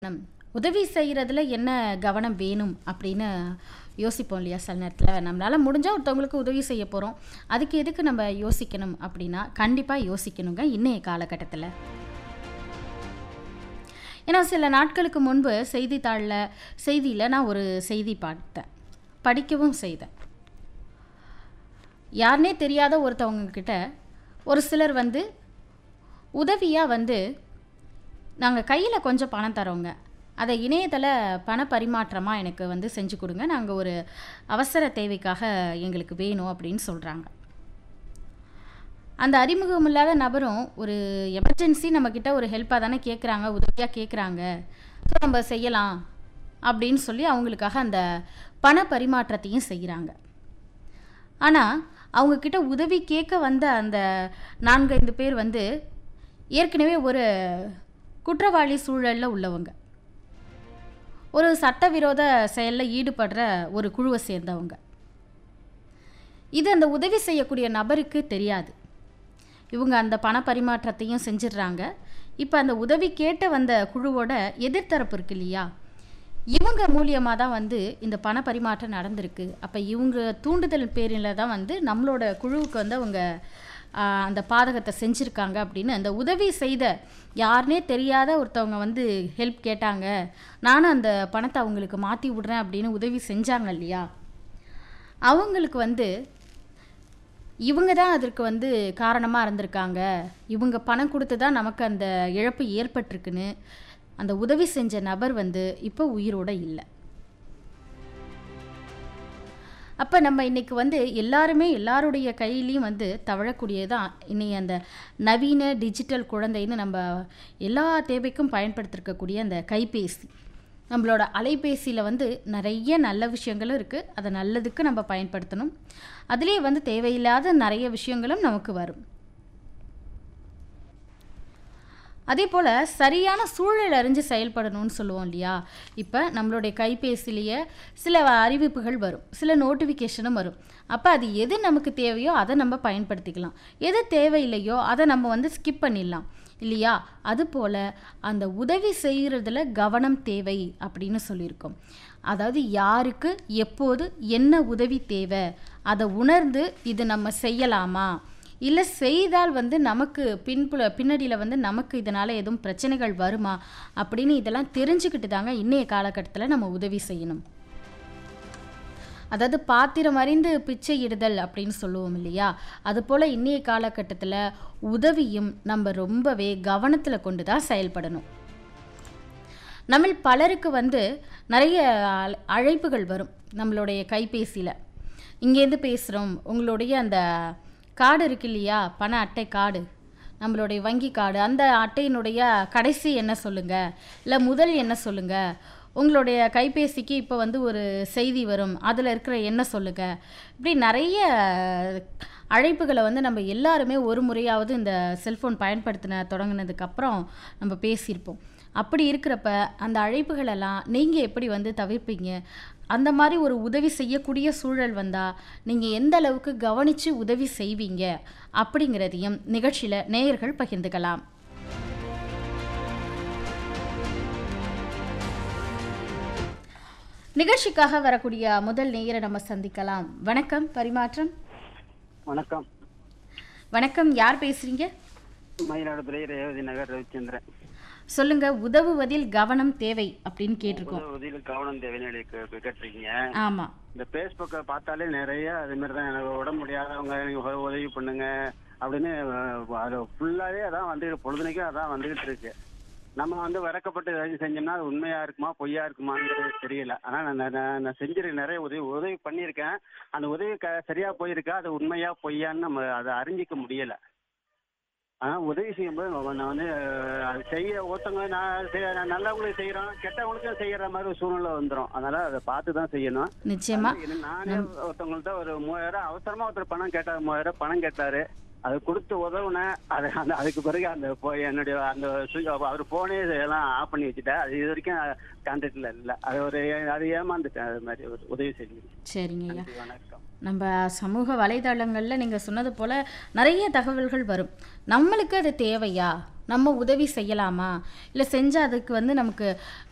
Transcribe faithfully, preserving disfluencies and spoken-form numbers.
நம் உதவி செய்கிறதுல என்ன கவனம் வேணும் அப்படின்னு யோசிப்போம் இல்லையா? சில நேரத்தில் நம்மளால் முடிஞ்சால் ஒருத்தவங்களுக்கு உதவி செய்ய போகிறோம், அதுக்கு எதுக்கு நம்ம யோசிக்கணும் அப்படின்னா கண்டிப்பாக யோசிக்கணுங்க இன்றைய காலகட்டத்தில். ஏன்னா சில நாட்களுக்கு முன்பு செய்தித்தாளில் செய்தியில் நான் ஒரு செய்தி பார்த்தேன், படிக்கவும் செய்தேன். யாருனே தெரியாத ஒருத்தவங்க கிட்ட ஒரு சிலர் வந்து உதவியாக வந்து நாங்கள் கையில் கொஞ்சம் பணம் தரோங்க, அதை இணையதள பண பரிமாற்றமாக எனக்கு வந்து செஞ்சு கொடுங்க, நாங்கள் ஒரு அவசர தேவைக்காக எங்களுக்கு வேணும் அப்படின்னு சொல்கிறாங்க. அந்த அறிமுகம் இல்லாத நபரும் ஒரு எமர்ஜென்சி நம்மக்கிட்ட ஒரு ஹெல்ப்பாக தானே கேட்குறாங்க, உதவியாக கேட்குறாங்க, ஸோ நம்ம செய்யலாம் அப்படின்னு சொல்லி அவங்களுக்காக அந்த பண பரிமாற்றத்தையும் செய்கிறாங்க. ஆனால் அவங்கக்கிட்ட உதவி கேட்க வந்த அந்த நான்கு ஐந்து பேர் வந்து ஏற்கனவே ஒரு குற்றவாளி சூழலில் உள்ளவங்க, ஒரு சட்டவிரோத செயலில் ஈடுபடுற ஒரு குழுவை சேர்ந்தவங்க. இது அந்த உதவி செய்யக்கூடிய நபருக்கு தெரியாது. இவங்க அந்த பண பரிமாற்றத்தையும் செஞ்சிடுறாங்க. இப்போ அந்த உதவி கேட்டு வந்த குழுவோட எதிர்த்தரப்பு இருக்கு இல்லையா, இவங்க மூலியமாக தான் வந்து இந்த பண பரிமாற்றம் நடந்திருக்கு. அப்போ இவங்க தூண்டுதல் பேரில் தான் வந்து நம்மளோட குழுவுக்கு வந்து அவங்க அந்த பாதகத்தை செஞ்சுருக்காங்க அப்படின்னு அந்த உதவி செய்த யாருனே தெரியாத ஒருத்தவங்க வந்து ஹெல்ப் கேட்டாங்க, நானும் அந்த பணத்தை அவங்களுக்கு மாற்றி விட்றேன் அப்படின்னு உதவி செஞ்சாங்க இல்லையா, அவங்களுக்கு வந்து இவங்க தான் அதற்கு வந்து காரணமாக இருந்திருக்காங்க, இவங்க பணம் கொடுத்து தான் நமக்கு அந்த இழப்பு ஏற்பட்டிருக்குன்னு அந்த உதவி செஞ்ச நபர் வந்து இப்போ உயிரோடு இல்லை. அப்போ நம்ம இன்றைக்கி வந்து எல்லாருமே எல்லாருடைய கையிலையும் வந்து தவழக்கூடியதான் இன்னைக்கு அந்த நவீன டிஜிட்டல் குழந்தைன்னு நம்ம எல்லா தேவைக்கும் பயன்படுத்திருக்கக்கூடிய அந்த கைபேசி. நம்மளோட அலைபேசியில் வந்து நிறைய நல்ல விஷயங்களும் இருக்குது, அதை நல்லதுக்கு நம்ம பயன்படுத்தணும். அதுலேயே வந்து தேவையில்லாத நிறைய விஷயங்களும் நமக்கு வரும். அதே போல் சரியான சூழல் அறிஞ்சு செயல்படணும்னு சொல்லுவோம் இல்லையா. இப்போ நம்மளுடைய கைபேசிலேயே சில அறிவிப்புகள் வரும், சில நோட்டிஃபிகேஷனும் வரும். அப்போ அது எது நமக்கு தேவையோ அதை நம்ம பயன்படுத்திக்கலாம், எது தேவையில்லையோ அதை நம்ம வந்து ஸ்கிப் பண்ணிடலாம் இல்லையா. அதுபோல் அந்த உதவி செய்கிறதுல கவனம் தேவை அப்படின்னு சொல்லியிருக்கோம். அதாவது யாருக்கு எப்போது என்ன உதவி தேவை அதை உணர்ந்து இது நம்ம செய்யலாமா, இல்லை செய்தால் வந்து நமக்கு பின்புல பின்னாடியில் வந்து நமக்கு இதனால் எதுவும் பிரச்சனைகள் வருமா அப்படின்னு இதெல்லாம் தெரிஞ்சுக்கிட்டு தாங்க இன்றைய காலகட்டத்தில் நம்ம உதவி செய்யணும். அதாவது பாத்திரம் அறிந்து பிச்சை இடுதல் அப்படின்னு சொல்லுவோம் இல்லையா, அதுபோல் இன்றைய காலகட்டத்தில் உதவியும் நம்ம ரொம்பவே கவனத்தில் கொண்டு தான் செயல்படணும். நம்ம பலருக்கு வந்து நிறைய அழைப்புகள் வரும் நம்மளுடைய கைபேசியில், இங்கேருந்து பேசுகிறோம், உங்களுடைய அந்த கார்டு இருக்கு இல்லையா, பண அட்டை கார்டு, நம்மளுடைய வங்கி கார்டு, அந்த அட்டையினுடைய கடைசி என்ன சொல்லுங்கள், இல்லை முதல் என்ன சொல்லுங்கள், உங்களுடைய கைபேசிக்கு இப்போ வந்து ஒரு செய்தி வரும் அதில் இருக்கிற என்ன சொல்லுங்கள், இப்படி நிறைய அழைப்புகளை வந்து நம்ம எல்லாருமே ஒரு முறையாவது இந்த செல்ஃபோன் பயன்படுத்தின தொடங்கினதுக்கப்புறம் நம்ம பேசியிருப்போம். அப்படி இருக்கிறப்ப அந்த அழைப்புகளெல்லாம் நீங்கள் எப்படி வந்து தவிர்ப்பீங்க, அந்த மாதிரி ஒரு உதவி செய்யக்கூடிய சூழல் வந்தால் நீங்கள் எந்த அளவுக்கு கவனித்து உதவி செய்வீங்க அப்படிங்கிறதையும் நிகழ்ச்சியில் நேயர்கள் பகிர்ந்துக்கலாம். நிகழ்ச்சிக்காக வரக்கூடிய முதல் நேயரை நம்ம சந்திக்கலாம். வணக்கம் பரிமாற்றம். வணக்கம். வணக்கம், யார் பேசுறீங்க? மயிலாடுதுறை ரேவதி நகர் ரவிச்சந்திரன். சொல்லுங்க, உதவுவதில் கவனம் தேவை அப்படின்னு கேட்டிருக்கோம். உதவுவதில் கவனம் தேவைன்னு கேட்டிருக்கீங்க. ஆமா, இந்த பேஸ்புக்கை பார்த்தாலே நிறைய அது மாதிரி தான், எனக்கு உடம்பு முடியாதவங்க நீங்க உதவி பண்ணுங்க அப்படின்னு அது ஃபுல்லாவே அதான் வந்து பொழுதுனைக்கும் அதான் வந்துகிட்டு இருக்கு. நம்ம வந்து விறக்கப்பட்டு ஏதாச்சும் செஞ்சோம்னா அது உண்மையா இருக்குமா பொய்யா இருக்குமாங்கிறது தெரியல. ஆனா நான் நான் செஞ்சிருக்கேன், நிறைய உதவி உதவி பண்ணியிருக்கேன். அந்த உதவி க சரியா போயிருக்கா, அது உண்மையா பொய்யான்னு நம்ம அதை அறிஞ்சிக்க முடியல. ஆனால் உதவி செய்யும்போது நான் வந்து அது செய்ய ஒருத்தவங்க நான் செய்ய நல்லவங்களுக்கு செய்கிறோம், கெட்டவங்களுக்கும் செய்கிற மாதிரி ஒரு சூழ்நிலை வந்துடும். அதனால் அதை பார்த்து தான் செய்யணும். நிச்சயமா. நானே ஒருத்தவங்கள்ட்ட ஒரு மூவாயிரம் அவசரமாக ஒருத்தர் பணம் கேட்டார், மூவாயிரம் பணம் கேட்டார், அதை கொடுத்து உதவுனேன். அது அந்த அதுக்கு பிறகு அந்த என்னுடைய அந்த அவர் ஃபோனே எல்லாம் ஆஃப் பண்ணி வச்சுட்டேன். அது இது வரைக்கும் கான்டாக்டில் இல்லை. அது ஒரு அது ஏமாந்துட்டேன், அது மாதிரி ஒரு உதவி செய்யுங்க. சரிங்க, வணக்கம். நம்ம சமூக வலைதளங்களில் நீங்கள் சொன்னது போல் நிறைய தகவல்கள் வரும். நம்மளுக்கு அது தேவையா, நம்ம உதவி செய்யலாமா, இல்லை செஞ்சால் அதுக்கு வந்து நமக்கு